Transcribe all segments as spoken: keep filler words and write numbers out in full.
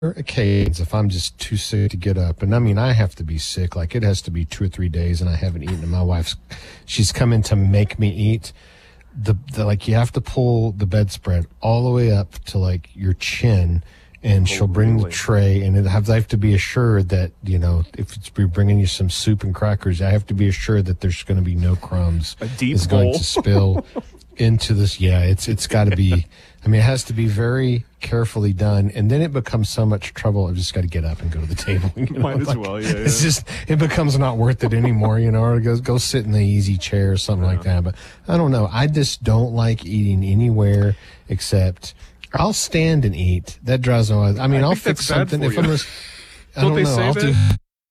occasions if I'm just too sick to get up, and I mean I have to be sick, like it has to be two or three days and I haven't eaten, and my wife's she's come in to make me eat. The, the like you have to pull the bedspread all the way up to like your chin, and oh, she'll bring really? the tray, and it have, I have to be assured that, you know, if it's bringing you some soup and crackers, I have to be assured that there's going to be no crumbs. A deep is bowl. going to spill into this. Yeah, it's it's got to be. I mean, it has to be very carefully done, and then it becomes so much trouble. I've just got to get up and go to the table. You know? Might as like, well, yeah, yeah. It's just, it becomes not worth it anymore, you know, or go, go sit in the easy chair or something yeah. like that. But I don't know. I just don't like eating anywhere except I'll stand and eat. That drives me wild. I mean, I I'll fix something. If I'm just, I don't, don't know. I'll do,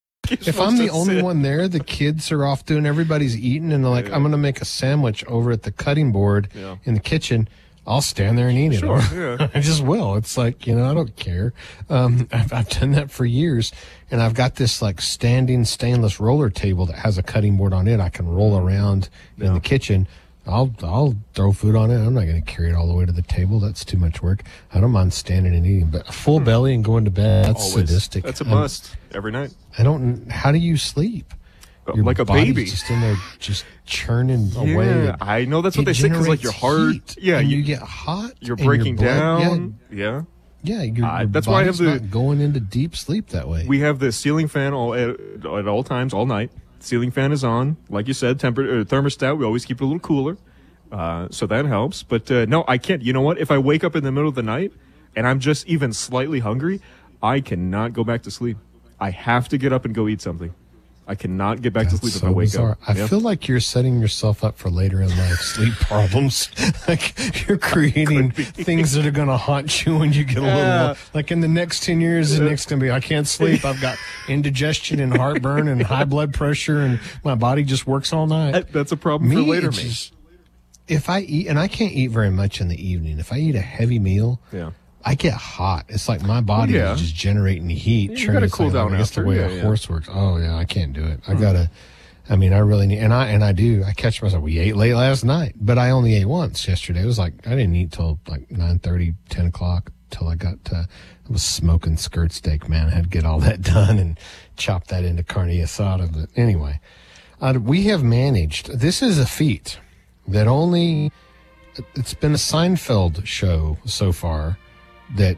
if I'm the only sit. one there, the kids are off doing, everybody's eating, and they're like, yeah. I'm going to make a sandwich over at the cutting board yeah. in the kitchen. I'll stand there and eat sure, it. Yeah. I just will. It's like, you know, I don't care. Um, I've, I've done that for years, and I've got this like standing stainless roller table that has a cutting board on it. I can roll around yeah. in the kitchen. I'll I'll throw food on it. I'm not going to carry it all the way to the table. That's too much work. I don't mind standing and eating, but a full hmm. belly and going to bed, that's Always. sadistic. That's a must I'm, every night. I don't. How do you sleep? Your like a body's baby, just in there, just churning yeah, away. I know that's what they say, because like your heart, heat, yeah, you, you get hot. You're breaking your blood, down. Yeah, yeah. yeah your, uh, your that's why I have the not going into deep sleep that way. We have the ceiling fan all at, at all times, all night. Ceiling fan is on, like you said. Temper uh, thermostat. We always keep it a little cooler, uh, so that helps. But uh, no, I can't. You know what? If I wake up in the middle of the night and I'm just even slightly hungry, I cannot go back to sleep. I have to get up and go eat something. I cannot get back That's to sleep so if I wake bizarre. up. I yeah. feel like you're setting yourself up for later in life sleep problems. Like you're creating things that are going to haunt you when you get a yeah. little. Like in the next ten years, the next going to be, I can't sleep. I've got indigestion and heartburn and high blood pressure, and my body just works all night. That's a problem me, for later me. Just, if I eat, and I can't eat very much in the evening, if I eat a heavy meal, yeah. I get hot. It's like my body well, yeah. is just generating heat. You gotta cool like, down I guess after. the way yeah, a yeah. horse works. Oh yeah, I can't do it. I hmm. gotta. I mean, I really need, and I and I do. I catch myself. We ate late last night, but I only ate once yesterday. It was like I didn't eat till like nine thirty, ten o'clock till I got. To, I was smoking skirt steak, man. I had to get all that done and chop that into carne asada. But anyway, uh, we have managed. This is a feat that only. It's been a Seinfeld show so far that.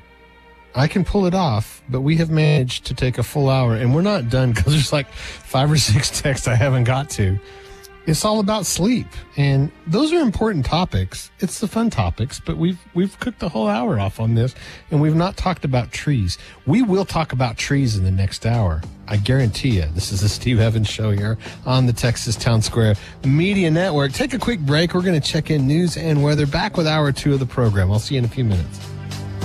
I can pull it off, but we have managed to take a full hour, and we're not done because there's like five or six texts I haven't got to. It's all about sleep, and those are important topics. It's the fun topics, but we've we've cooked a whole hour off on this, and we've not talked about trees. We will talk about trees in the next hour. I guarantee you. This is the Steve Evans Show here on the Texas Town Square Media Network. Take a quick break. We're going to check in news and weather. Back with hour two of the program. I'll see you in a few minutes.